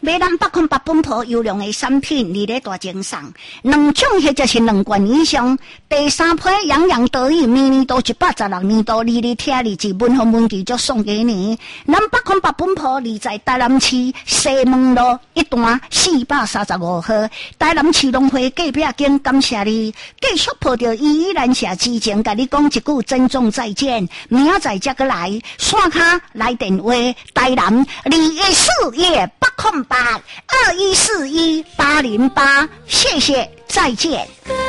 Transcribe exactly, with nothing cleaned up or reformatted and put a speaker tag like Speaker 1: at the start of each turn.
Speaker 1: 买咱百款百本铺优良的产品，你咧大精送，两种迄就是两罐以上。第三批洋洋得意，明年度一百十六年度，你咧听日子文和文具就送给你。咱百款百本铺你在台南市西门路一段四百三十五号，台南市农会隔壁间，感谢你。继续抱着依依兰社之前，甲你讲一句珍重再见，明仔载才过来，线卡来电话，台南二一四一八空八二一四一八零八，谢谢，再见。